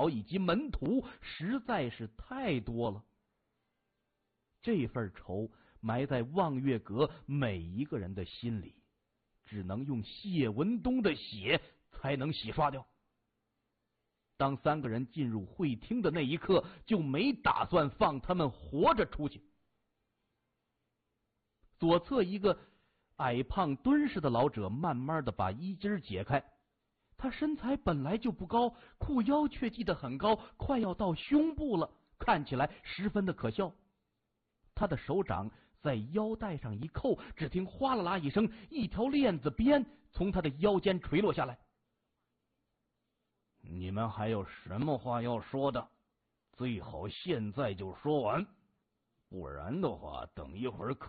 老以及门徒实在是太多了。这份仇埋在望月阁每一个人的心里，只能用谢文东的血才能洗刷掉。当三个人进入会厅的那一刻，就没打算放他们活着出去。左侧一个矮胖敦实的老者慢慢的把衣襟解开，他身材本来就不高，裤腰却系得很高，快要到胸部了，看起来十分的可笑。他的手掌在腰带上一扣，只听哗啦啦一声，一条链子鞭从他的腰间垂落下来。 你们还有什么话要说的？最好现在就说完，不然的话，等一会儿可